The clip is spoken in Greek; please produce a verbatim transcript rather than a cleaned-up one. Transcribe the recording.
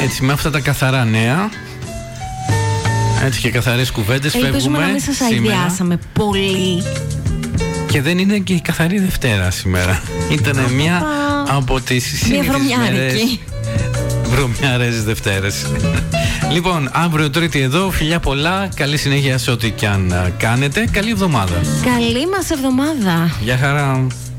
Έτσι, με αυτά τα καθαρά νέα, έτσι και καθαρές κουβέντες, φεύγουμε. Ελπίζουμε να μην σας αηδιάσαμε πολύ. Και δεν είναι και η καθαρή Δευτέρα σήμερα. Ήταν μια από τις συνήθεις μέρες βρωμιάρες Δευτέρες. Λοιπόν, αύριο Τρίτη εδώ, φιλιά πολλά. Καλή συνέχεια σε ό,τι και αν κάνετε. Καλή εβδομάδα. Καλή μας εβδομάδα. Γεια χαρά.